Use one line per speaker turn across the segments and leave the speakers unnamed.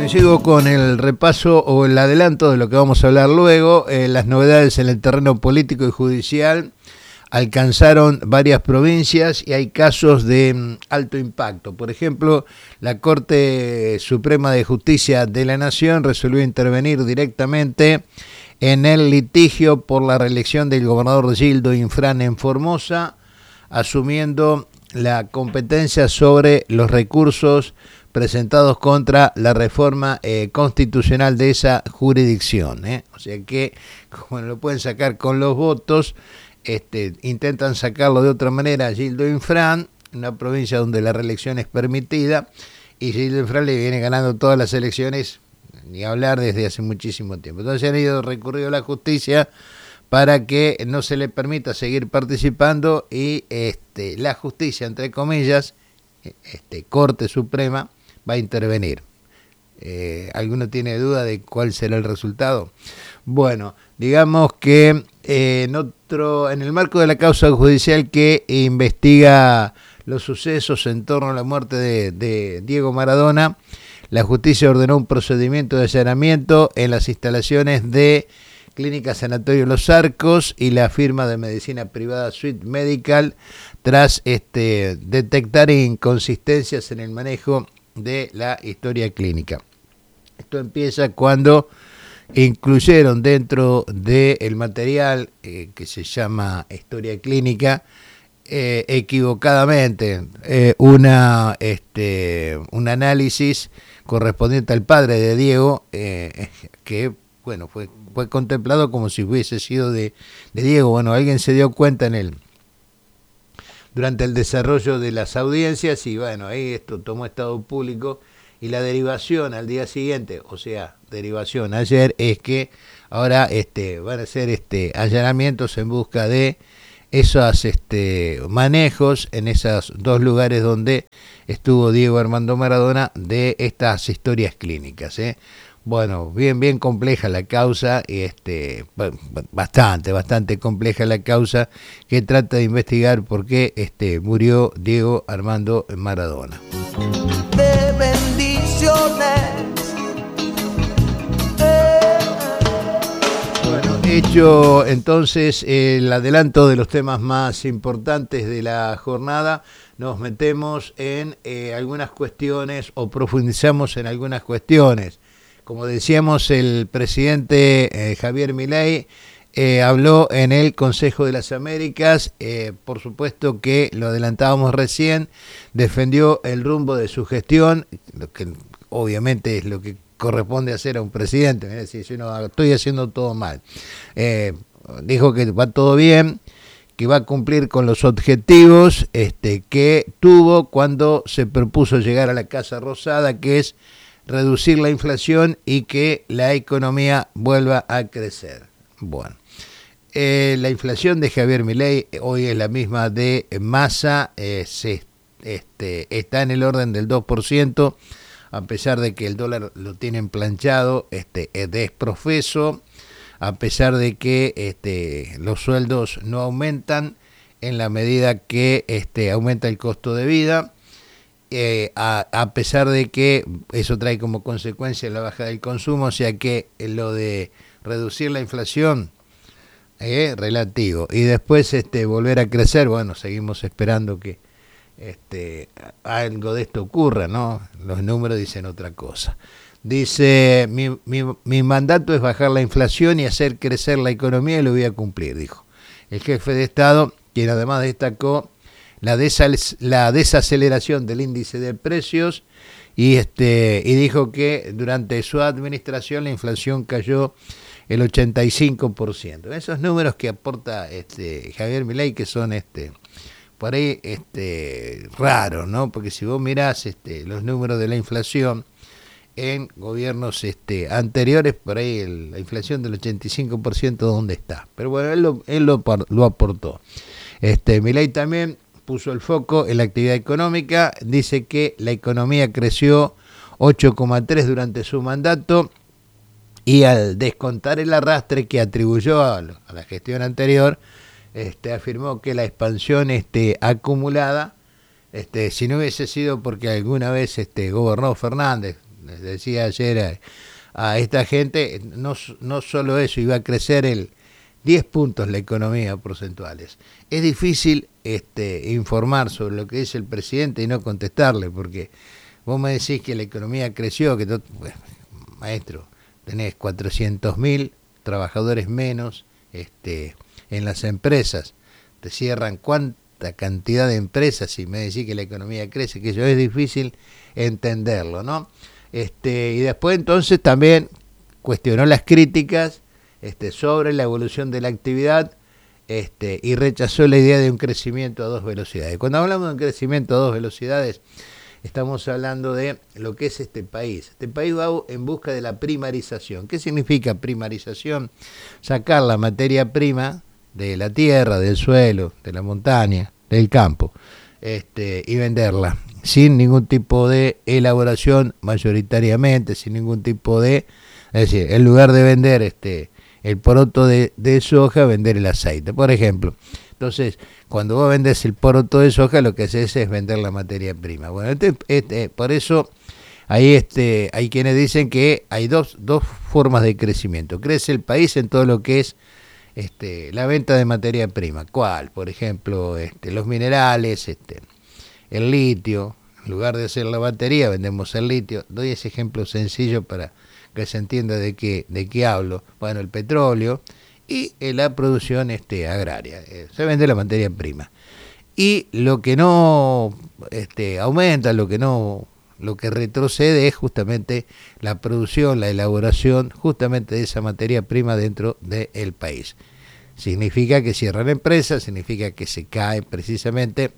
y sigo con el repaso o el adelanto de lo que vamos a hablar luego. Las novedades en el terreno político y judicial alcanzaron varias provincias y hay casos de alto impacto. Por ejemplo, la Corte Suprema de Justicia de la Nación resolvió intervenir directamente en el litigio por la reelección del gobernador Gildo Infran en Formosa, asumiendo la competencia sobre los recursos presentados contra la reforma constitucional de esa jurisdicción. O sea que, como lo pueden sacar con los votos, intentan sacarlo de otra manera a Gildo Infran, una provincia donde la reelección es permitida, y Gildo Infran le viene ganando todas las elecciones, ni hablar, desde hace muchísimo tiempo. Entonces han ido recurrido a la justicia para que no se le permita seguir participando y la justicia, entre comillas, Corte Suprema, va a intervenir. ¿Alguno tiene duda de cuál será el resultado? Bueno, digamos que en el marco de la causa judicial que investiga los sucesos en torno a la muerte de Diego Maradona, la justicia ordenó un procedimiento de allanamiento en las instalaciones de Clínica Sanatorio Los Arcos y la firma de medicina privada Suite Medical tras detectar inconsistencias en el manejo de la historia clínica. Esto empieza cuando incluyeron dentro del material que se llama historia clínica equivocadamente un análisis correspondiente al padre de Diego que bueno fue contemplado como si hubiese sido de Diego. Bueno, alguien se dio cuenta durante el desarrollo de las audiencias y bueno, ahí esto tomó estado público y la derivación al día siguiente, o sea, derivación ayer, es que ahora van a hacer allanamientos en busca de esos manejos en esos dos lugares donde estuvo Diego Armando Maradona de estas historias clínicas. Bueno, bien compleja la causa, bastante compleja la causa que trata de investigar por qué murió Diego Armando Maradona.
De bendiciones.
Bueno, hecho entonces el adelanto de los temas más importantes de la jornada, nos metemos en algunas cuestiones o profundizamos en algunas cuestiones. Como decíamos, el presidente Javier Milei habló en el Consejo de las Américas, por supuesto que lo adelantábamos recién, defendió el rumbo de su gestión, lo que obviamente es lo que corresponde hacer a un presidente, es decir, si no, estoy haciendo todo mal. Dijo que va todo bien, que va a cumplir con los objetivos que tuvo cuando se propuso llegar a la Casa Rosada, que es reducir la inflación y que la economía vuelva a crecer. Bueno, la inflación de Javier Milei hoy es la misma de Massa, está en el orden del 2%, a pesar de que el dólar lo tienen planchado, es desprofeso, a pesar de que los sueldos no aumentan en la medida que aumenta el costo de vida. A pesar de que eso trae como consecuencia la baja del consumo, o sea que lo de reducir la inflación relativo y después volver a crecer, bueno, seguimos esperando que algo de esto ocurra, ¿no? Los números dicen otra cosa. Dice, mi mandato es bajar la inflación y hacer crecer la economía y lo voy a cumplir, dijo el jefe de Estado, quien además destacó la desaceleración del índice de precios y dijo que durante su administración la inflación cayó el 85%. Esos números que aporta Javier Milei, que son por ahí raros, ¿no? Porque si vos mirás los números de la inflación en gobiernos anteriores, por ahí la inflación del 85%, ¿dónde está? Pero bueno, él lo aportó. Milei también puso el foco en la actividad económica, dice que la economía creció 8,3 durante su mandato y al descontar el arrastre que atribuyó a la gestión anterior, afirmó que la expansión acumulada, si no hubiese sido porque alguna vez gobernó Fernández, les decía ayer a esta gente, no solo eso, iba a crecer 10 puntos la economía porcentuales. Es difícil informar sobre lo que dice el presidente y no contestarle, porque vos me decís que la economía creció, que bueno, maestro, tenés 400.000 trabajadores menos en las empresas, te cierran cuánta cantidad de empresas y me decís que la economía crece, que eso es difícil entenderlo, ¿no? Y después entonces también cuestionó las críticas sobre la evolución de la actividad y rechazó la idea de un crecimiento a 2 velocidades. Cuando hablamos de un crecimiento a 2 velocidades, estamos hablando de lo que es este país. Este país va en busca de la primarización. ¿Qué significa primarización? Sacar la materia prima de la tierra, del suelo, de la montaña, del campo, y venderla sin ningún tipo de elaboración mayoritariamente, sin ningún tipo de... Es decir, en lugar de vender el poroto de soja, vender el aceite, por ejemplo. Entonces, cuando vos vendés el poroto de soja, lo que haces es vender la materia prima. Bueno, por eso hay quienes dicen que hay dos formas de crecimiento. Crece el país en todo lo que es la venta de materia prima. ¿Cuál? Por ejemplo, los minerales, el litio. En lugar de hacer la batería, vendemos el litio. Doy ese ejemplo sencillo para que se entienda de qué hablo. Bueno, el petróleo y la producción agraria. Se vende la materia prima. Y lo que no aumenta, lo que retrocede es justamente la producción, la elaboración justamente de esa materia prima dentro del país. Significa que cierran empresas, significa que se cae precisamente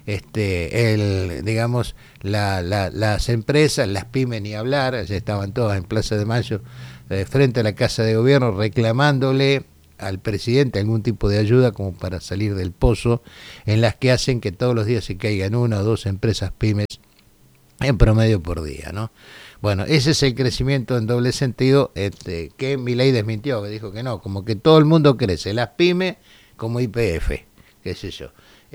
las empresas, las pymes ni hablar. Ya estaban todas en Plaza de Mayo frente a la Casa de Gobierno reclamándole al presidente algún tipo de ayuda como para salir del pozo, en las que hacen que todos los días se caigan 1 o 2 empresas pymes en promedio por día, ¿no? Bueno, ese es el crecimiento en doble sentido que Milei desmintió, que dijo que no, como que todo el mundo crece, las pymes como YPF, qué sé yo,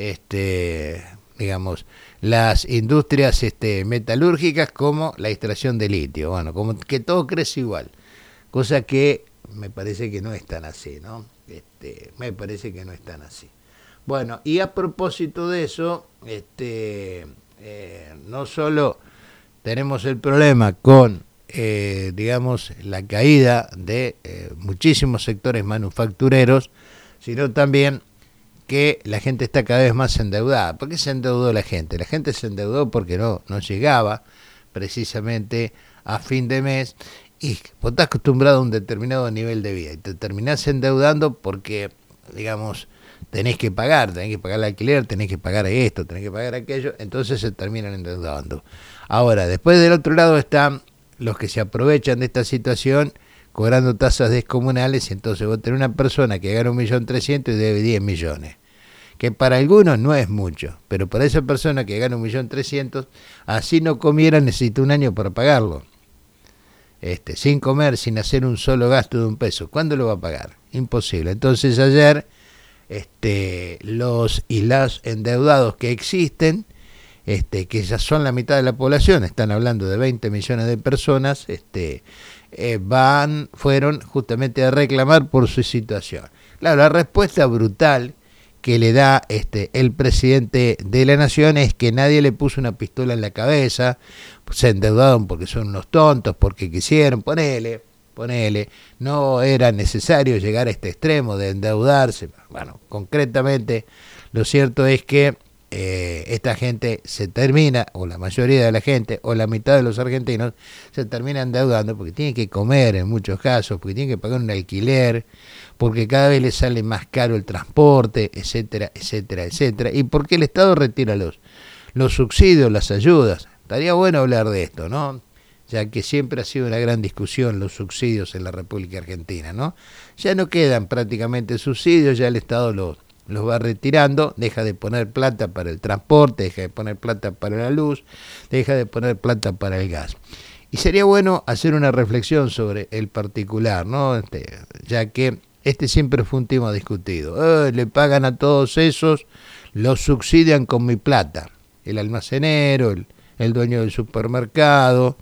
las industrias metalúrgicas como la extracción de litio, bueno, como que todo crece igual, cosa que me parece que no es tan así, ¿no? Me parece que no es tan así. Bueno, y a propósito de eso, no solo tenemos el problema con, la caída de muchísimos sectores manufactureros, sino también que la gente está cada vez más endeudada. ¿Por qué se endeudó la gente? La gente se endeudó porque no llegaba precisamente a fin de mes y vos estás acostumbrado a un determinado nivel de vida y te terminás endeudando porque, tenés que pagar el alquiler, tenés que pagar esto, tenés que pagar aquello, entonces se terminan endeudando. Ahora, después del otro lado están los que se aprovechan de esta situación cobrando tasas descomunales, y entonces vos tenés una persona que gana 1.300.000 y debe 10 millones, que para algunos no es mucho, pero para esa persona que gana 1.300.000, así no comiera, necesita un año para pagarlo. Sin comer, sin hacer un solo gasto de $1. ¿Cuándo lo va a pagar? Imposible. Entonces ayer los y las endeudados que existen, que ya son la mitad de la población, están hablando de 20 millones de personas, fueron justamente a reclamar por su situación. Claro, la respuesta brutal que le da el presidente de la nación es que nadie le puso una pistola en la cabeza, se endeudaron porque son unos tontos, porque quisieron, ponele, no era necesario llegar a este extremo de endeudarse. Bueno, concretamente lo cierto es que esta gente se termina, o la mayoría de la gente, o la mitad de los argentinos, se termina endeudando porque tienen que comer en muchos casos, porque tienen que pagar un alquiler, porque cada vez les sale más caro el transporte, etcétera, etcétera, etcétera, y porque el Estado retira los subsidios, las ayudas. Estaría bueno hablar de esto, ¿no? Ya que siempre ha sido una gran discusión los subsidios en la República Argentina, ¿no? Ya no quedan prácticamente subsidios, ya el Estado los va retirando, deja de poner plata para el transporte, deja de poner plata para la luz, deja de poner plata para el gas. Y sería bueno hacer una reflexión sobre el particular, ¿no? Ya que siempre fue un tema discutido. Le pagan a todos esos, los subsidian con mi plata. El almacenero, el dueño del supermercado,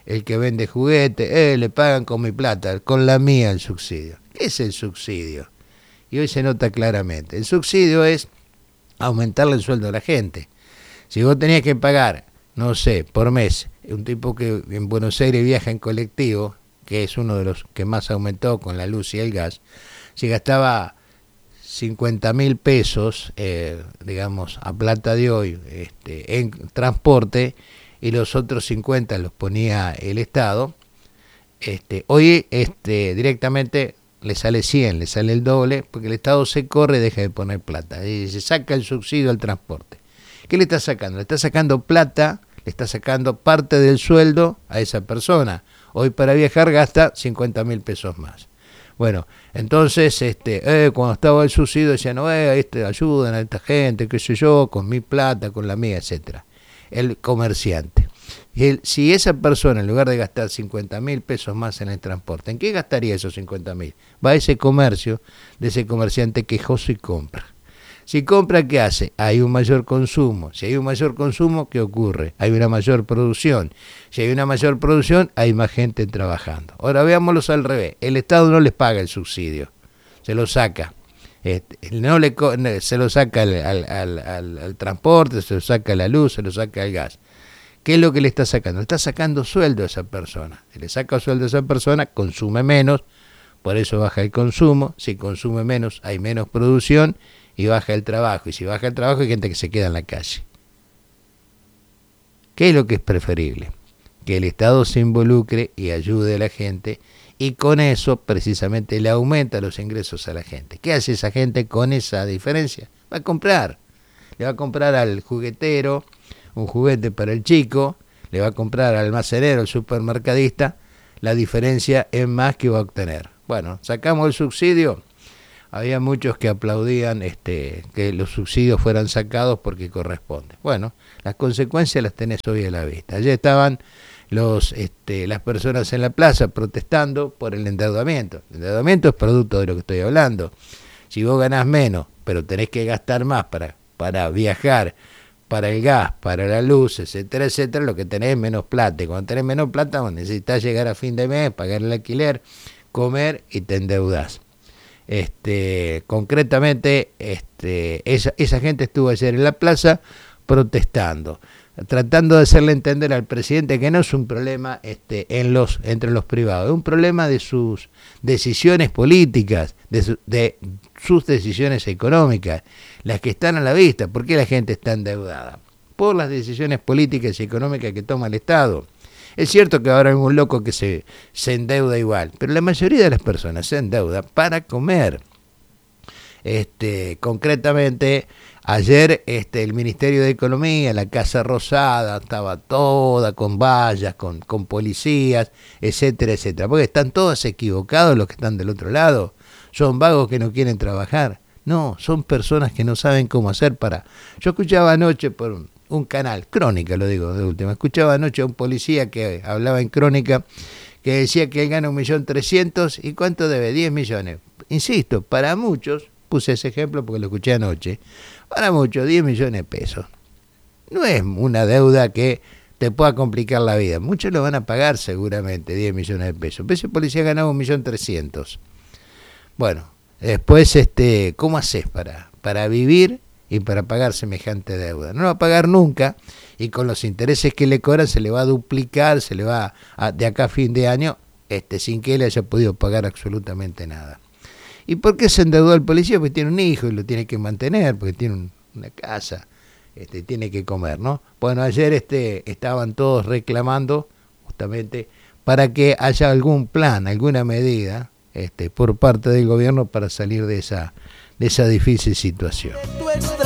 el que vende juguetes, le pagan con mi plata, con la mía el subsidio. ¿Qué es el subsidio? Y hoy se nota claramente. El subsidio es aumentarle el sueldo a la gente. Si vos tenías que pagar, no sé, por mes, un tipo que en Buenos Aires viaja en colectivo, que es uno de los que más aumentó con la luz y el gas, si gastaba 50.000 pesos, digamos, a plata de hoy, en transporte, y los otros 50 los ponía el Estado, hoy directamente le sale 100, le sale el doble, porque el Estado se corre y deja de poner plata, y se saca el subsidio al transporte. ¿Qué le está sacando? Le está sacando plata, le está sacando parte del sueldo a esa persona. Hoy para viajar gasta 50.000 pesos más. Bueno, entonces, cuando estaba el subsidio decían, ayudan a esta gente, qué sé yo, con mi plata, con la mía, etcétera. El comerciante. Si esa persona, en lugar de gastar 50.000 pesos más en el transporte, ¿en qué gastaría esos 50.000? Va a ese comercio, de ese comerciante quejoso y compra. Si compra, ¿qué hace? Hay un mayor consumo. Si hay un mayor consumo, ¿qué ocurre? Hay una mayor producción. Si hay una mayor producción, hay más gente trabajando. Ahora veámoslo al revés. El Estado no les paga el subsidio, se lo saca. Se lo saca al transporte, se lo saca a la luz, se lo saca al gas. ¿Qué es lo que le está sacando? Le está sacando sueldo a esa persona. Si le saca sueldo a esa persona, consume menos, por eso baja el consumo. Si consume menos, hay menos producción y baja el trabajo. Y si baja el trabajo, hay gente que se queda en la calle. ¿Qué es lo que es preferible? Que el Estado se involucre y ayude a la gente, y con eso precisamente le aumenta los ingresos a la gente. ¿Qué hace esa gente con esa diferencia? Va a comprar. Le va a comprar al juguetero un juguete para el chico, le va a comprar al almacenero, al supermercadista, la diferencia es más que va a obtener. Bueno, sacamos el subsidio. Había muchos que aplaudían que los subsidios fueran sacados porque corresponde. Bueno, las consecuencias las tenés hoy a la vista. Ayer estaban las personas en la plaza protestando por el endeudamiento. El endeudamiento es producto de lo que estoy hablando. Si vos ganás menos, pero tenés que gastar más para viajar, para el gas, para la luz, etcétera, etcétera, lo que tenés es menos plata. Y cuando tenés menos plata, vos necesitas llegar a fin de mes, pagar el alquiler, comer y te endeudás. Concretamente, esa gente estuvo ayer en la plaza protestando, tratando de hacerle entender al presidente que no es un problema entre los privados, es un problema de sus decisiones políticas, de sus decisiones económicas, las que están a la vista. ¿Por qué la gente está endeudada? Por las decisiones políticas y económicas que toma el Estado. Es cierto que ahora hay un loco que se endeuda igual, pero la mayoría de las personas se endeuda para comer. Concretamente, ayer el Ministerio de Economía, la Casa Rosada, estaba toda con vallas, con policías, etcétera, etcétera. Porque están todos equivocados los que están del otro lado. Son vagos que no quieren trabajar. No, son personas que no saben cómo hacer para... Yo escuchaba anoche por un canal, Crónica lo digo de última, escuchaba anoche a un policía que hablaba en Crónica, que decía que él gana 1.300.000, ¿y cuánto debe? 10 millones. Insisto, para muchos, puse ese ejemplo porque lo escuché anoche, para muchos 10 millones de pesos. No es una deuda que te pueda complicar la vida. Muchos lo van a pagar seguramente, 10 millones de pesos. Pero ese policía ganaba 1.300.000. Bueno, después, ¿cómo haces para vivir y para pagar semejante deuda? No lo va a pagar nunca, y con los intereses que le cobran se le va a duplicar, se le va de acá a fin de año, sin que él haya podido pagar absolutamente nada. ¿Y por qué se endeudó el policía? Porque tiene un hijo y lo tiene que mantener, porque tiene una casa, tiene que comer, ¿no? Bueno, ayer estaban todos reclamando justamente para que haya algún plan, alguna medida por parte del gobierno para salir de esa difícil situación.